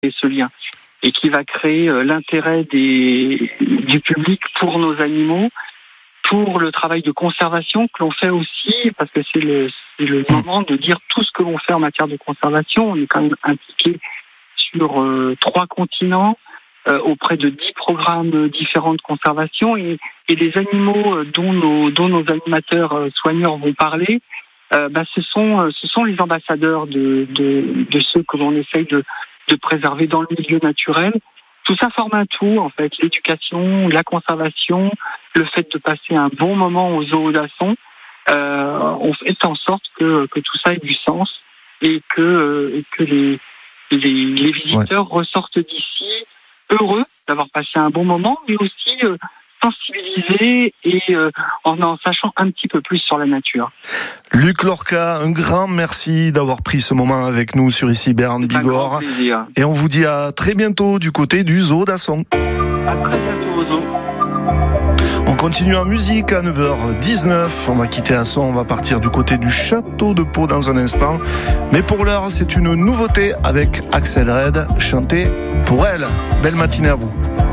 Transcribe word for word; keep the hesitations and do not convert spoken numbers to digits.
créer ce lien et qui va créer euh, l'intérêt des, du public pour nos animaux, pour le travail de conservation que l'on fait aussi, parce que c'est le, c'est le moment de dire tout ce que l'on fait en matière de conservation. On est quand même impliqué sur euh, trois continents, euh, auprès de dix programmes différents de conservation, et, et les animaux dont nos, dont nos animateurs euh, soigneurs vont parler, euh, bah, ce sont, ce sont les ambassadeurs de, de, de ceux que l'on essaye de, de préserver dans le milieu naturel. Tout ça forme un tout, en fait, l'éducation, la conservation, le fait de passer un bon moment au zoo d'Asson. Euh, on fait en sorte que, que tout ça ait du sens et que, et que les, les, les visiteurs ouais. ressortent d'ici heureux d'avoir passé un bon moment, mais aussi euh, sensibilisés et euh, en en sachant un petit peu plus sur la nature. Luc Lorca, un grand merci d'avoir pris ce moment avec nous sur Ici Berne Bigorre. Un grand plaisir. Et on vous dit à très bientôt du côté du zoo d'Asson. À très bientôt au zoo. On continue en musique à neuf heures dix-neuf. On va quitter Asson, on va partir du côté du château de Pau dans un instant. Mais pour l'heure, c'est une nouveauté avec Axel Red, chanté pour elle. Belle matinée à vous.